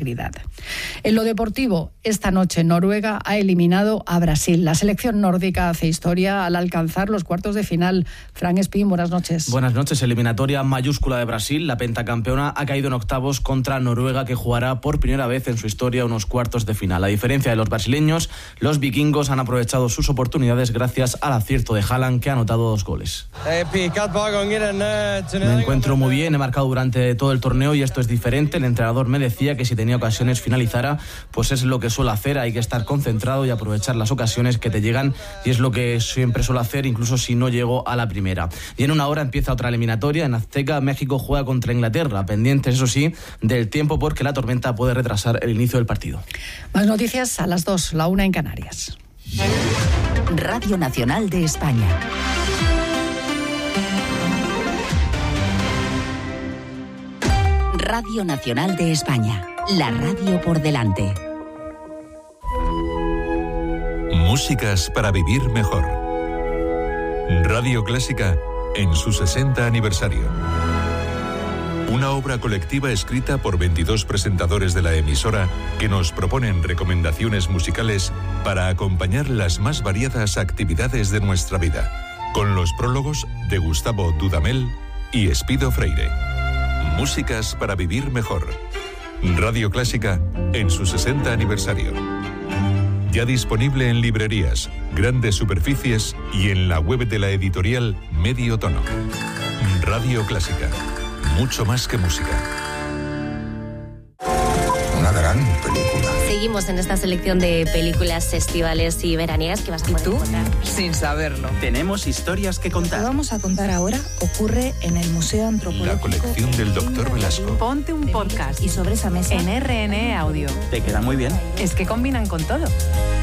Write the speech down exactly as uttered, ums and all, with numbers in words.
integridad. En lo deportivo, esta noche Noruega ha eliminado a Brasil. La selección nórdica hace historia al alcanzar los cuartos de final. Fran Espín, buenas noches. Buenas noches. Eliminatoria mayúscula de Brasil. La pentacampeona ha caído en octavos contra Noruega, que jugará por primera vez en su historia unos cuartos de final. A diferencia de los brasileños, los vikingos han aprovechado sus oportunidades gracias al acierto de Haaland, que ha anotado dos goles. Me encuentro muy bien, he marcado durante todo el torneo y esto es diferente. El entrenador me decía que si tenía ocasiones finalizara, pues es lo que suelo hacer. Hay que estar concentrado y aprovechar las ocasiones que te llegan, y es lo que siempre suelo hacer, incluso si no llego a la primera. Y en una hora empieza otra eliminatoria. En Azteca, México juega contra Inglaterra, pendientes, eso sí, del tiempo, porque la tormenta puede retrasar el inicio del partido. Más noticias a las dos, la una en Canarias. Radio Nacional de España. Radio Nacional de España, la radio por delante. Músicas para vivir mejor. Radio Clásica en su sesenta aniversario. Una obra colectiva escrita por veintidós presentadores de la emisora que nos proponen recomendaciones musicales para acompañar las más variadas actividades de nuestra vida, con los prólogos de Gustavo Dudamel y Espido Freire. Músicas para vivir mejor. Radio Clásica en su sesenta aniversario. Ya disponible en librerías, grandes superficies y en la web de la editorial Medio Tono. Radio Clásica. Mucho más que música. Una gran película. Seguimos en esta selección de películas estivales y veraniegas que vas a poder ¿Y tú? encontrar. Sin saberlo. Tenemos historias que Lo contar. que vamos a contar ahora ocurre en el Museo Antropológico. La colección del doctor Velasco. Ponte un podcast Y sobre esa mesa en R N E Audio. Te queda muy bien. Es que combinan con todo.